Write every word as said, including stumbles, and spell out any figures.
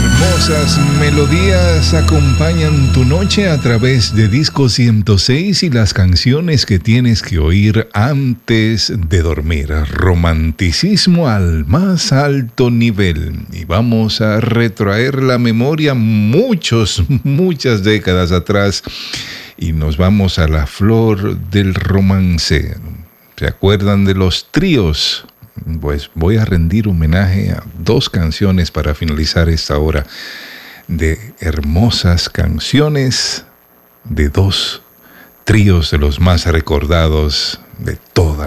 Hermosas melodías acompañan tu noche a través de Disco ciento seis y las canciones que tienes que oír antes de dormir. Romanticismo al más alto nivel. Y vamos a retrotraer la memoria muchos, muchas décadas atrás y nos vamos a la flor del romance. ¿Se acuerdan de los tríos? Pues voy a rendir homenaje a dos canciones para finalizar esta hora de hermosas canciones de dos tríos de los más recordados de toda